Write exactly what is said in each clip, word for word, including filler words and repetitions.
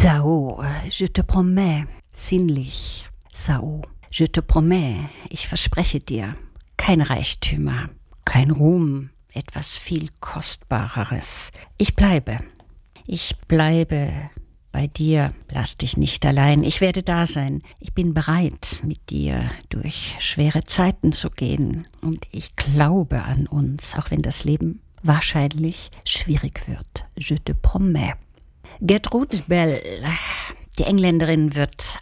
Sao, je te promets, sinnlich. Sao, je te promets, ich verspreche dir, kein Reichtümer, kein Ruhm, etwas viel Kostbareres. Ich bleibe, ich bleibe bei dir, lass dich nicht allein, ich werde da sein. Ich bin bereit, mit dir durch schwere Zeiten zu gehen. Und ich glaube an uns, auch wenn das Leben wahrscheinlich schwierig wird. Je te promets. Gertrude Bell, die Engländerin, wird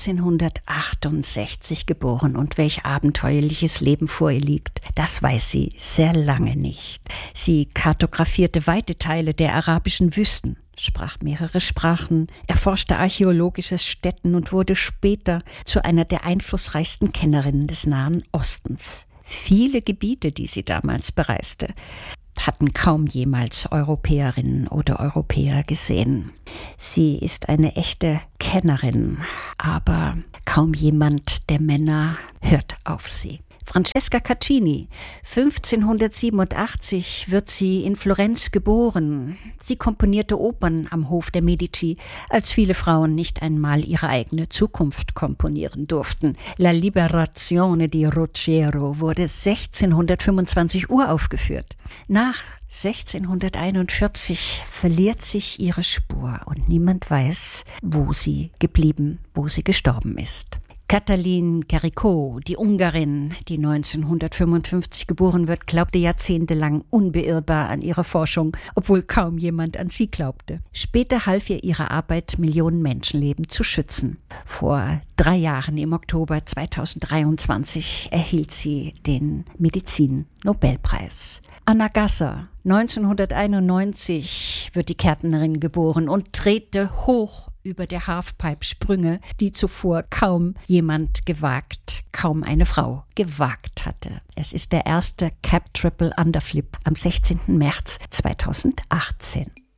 achtzehnhundertachtundsechzig geboren und welch abenteuerliches Leben vor ihr liegt, das weiß sie sehr lange nicht. Sie kartografierte weite Teile der arabischen Wüsten, sprach mehrere Sprachen, erforschte archäologische Stätten und wurde später zu einer der einflussreichsten Kennerinnen des Nahen Ostens. Viele Gebiete, die sie damals bereiste, hatten kaum jemals Europäerinnen oder Europäer gesehen. Sie ist eine echte Kennerin, aber kaum jemand der Männer hört auf sie. Francesca Caccini, fünfzehnhundertsiebenundachtzig wird sie in Florenz geboren. Sie komponierte Opern am Hof der Medici, als viele Frauen nicht einmal ihre eigene Zukunft komponieren durften. La Liberazione di Ruggiero wurde sechzehnhundertfünfundzwanzig uraufgeführt. Nach sechzehnhunderteinundvierzig verliert sich ihre Spur und niemand weiß, wo sie geblieben, wo sie gestorben ist. Katalin Karikó, die Ungarin, die neunzehnhundertfünfundfünfzig geboren wird, glaubte jahrzehntelang unbeirrbar an ihre Forschung, obwohl kaum jemand an sie glaubte. Später half ihr ihre Arbeit, Millionen Menschenleben zu schützen. Vor drei Jahren, im Oktober zweitausenddreiundzwanzig, erhielt sie den Medizin-Nobelpreis. Anna Gasser, neunzehnhunderteinundneunzig, wird die Kärntnerin geboren und drehte hoch über der Halfpipe Sprünge, die zuvor kaum jemand gewagt, kaum eine Frau gewagt hatte. Es ist der erste Cap Triple Underflip am sechzehnten März zweitausendachtzehn.